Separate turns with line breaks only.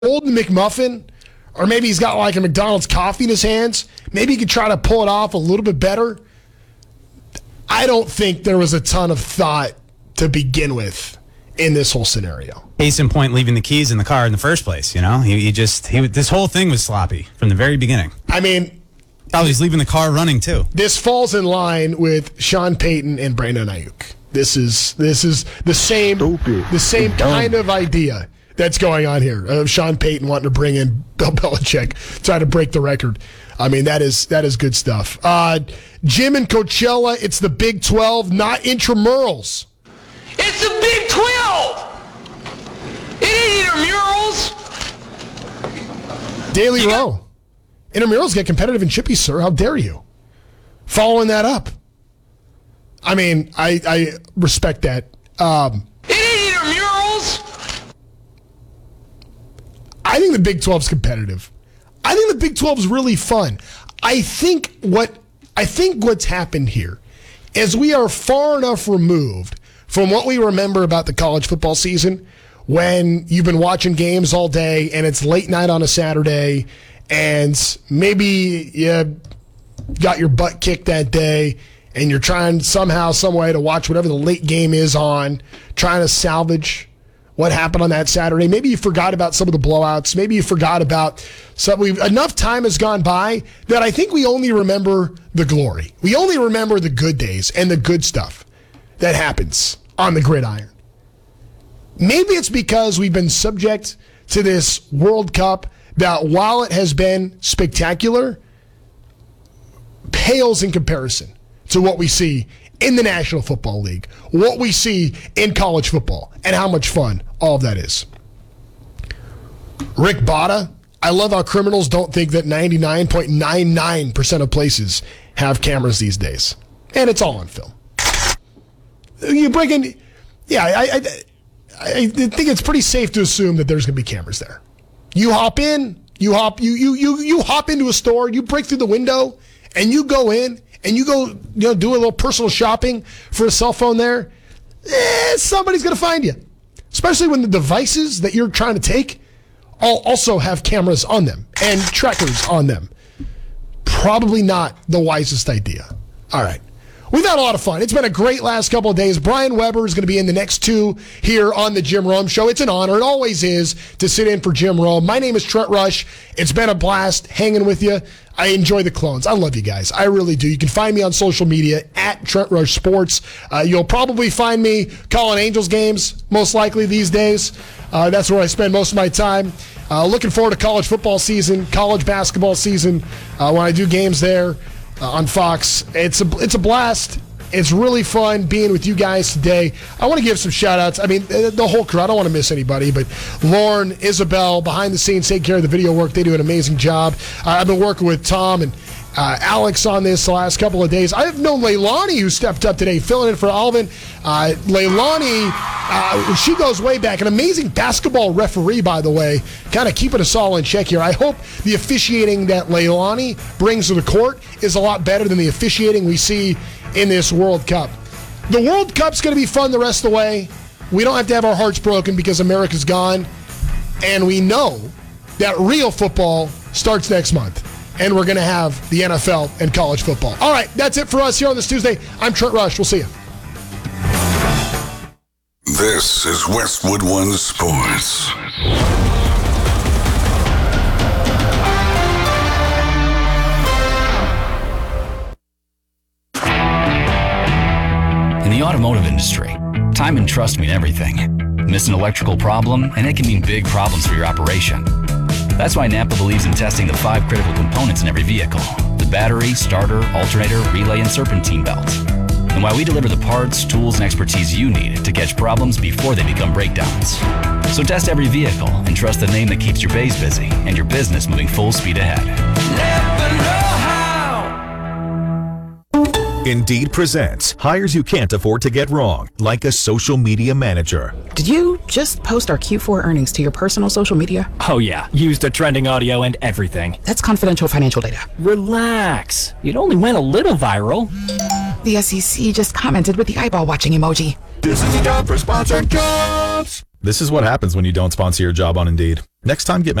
Golden McMuffin, or maybe he's got like a McDonald's coffee in his hands. Maybe he could try to pull it off a little bit better. I don't think there was a ton of thought to begin with in this whole scenario.
Case in point, leaving the keys in the car in the first place. You know, this whole thing was sloppy from the very beginning.
I mean,
he's leaving the car running too.
This falls in line with Sean Payton and Brandon Ayuk. This is the same kind of idea that's going on here of Sean Payton wanting to bring in Bill Belichick, try to break the record. I mean, that is good stuff. Jim and Coachella, it's the Big 12, not intramurals.
It's the Big 12! It ain't intramurals!
Daily Row. Intramurals get competitive and chippy, sir. How dare you? Following that up. I mean, I respect that.
It ain't intramurals!
I think the Big 12 is competitive. I think the Big 12 is really fun. I think what's happened here is we are far enough removed from what we remember about the college football season when you've been watching games all day and it's late night on a Saturday and maybe you got your butt kicked that day and you're trying somehow, some way to watch whatever the late game is on, trying to salvage what happened on that Saturday. Maybe you forgot about some of the blowouts. Maybe you forgot about something. Enough time has gone by that I think we only remember the glory. We only remember the good days and the good stuff that happens on the gridiron. Maybe it's because we've been subject to this World Cup that, while it has been spectacular, pales in comparison to what we see in the National Football League, what we see in college football, and how much fun all of that is. Rick Botta, I love how criminals don't think that 99.99% of places have cameras these days. And it's all on film. You bring in, I think it's pretty safe to assume that there's going to be cameras there. You hop in, you hop into a store, you break through the window, and you go in, and you go, do a little personal shopping for a cell phone there, somebody's going to find you. Especially when the devices that you're trying to take also have cameras on them and trackers on them. Probably not the wisest idea. All right. We've had a lot of fun. It's been a great last couple of days. Brian Weber is going to be in the next two here on the Jim Rome Show. It's an honor. It always is to sit in for Jim Rome. My name is Trent Rush. It's been a blast hanging with you. I enjoy the clones. I love you guys. I really do. You can find me on social media at Trent Rush Sports. You'll probably find me calling Angels games, most likely these days. That's where I spend most of my time. Looking forward to college football season, college basketball season, when I do games there on Fox. It's a blast. It's really fun being with you guys today. I want to give some shout-outs. I mean, the whole crew. I don't want to miss anybody, but Lauren, Isabel, behind the scenes, take care of the video work. They do an amazing job. I've been working with Tom and Alex on this the last couple of days. I've known Leilani, who stepped up today, filling in for Alvin. Leilani, she goes way back. An amazing basketball referee, by the way, kind of keeping us all in check here. I hope the officiating that Leilani brings to the court is a lot better than the officiating we see in this World Cup. The World Cup's going to be fun the rest of the way. We don't have to have our hearts broken because America's gone. And we know that real football starts next month. And we're going to have the NFL and college football. All right, that's it for us here on this Tuesday. I'm Trent Rush. We'll see you.
This is Westwood One Sports.
In the automotive industry, time and trust mean everything. Miss an electrical problem, and it can mean big problems for your operation. That's why Napa believes in testing the 5 critical components in every vehicle: the battery, starter, alternator, relay, and serpentine belt. And why we deliver the parts, tools, and expertise you need to catch problems before they become breakdowns. So test every vehicle and trust the name that keeps your bays busy and your business moving full speed ahead.
Napa know-how.
Indeed presents hires you can't afford to get wrong, like a social media manager.
Did you just post our Q4 earnings to your personal social media?
Oh yeah, used the trending audio and everything.
That's confidential financial data.
Relax. It only went a little viral.
The SEC just commented with the eyeball watching emoji.
This is a job for sponsored jobs. This is what happens when you don't sponsor your job on Indeed. Next time, get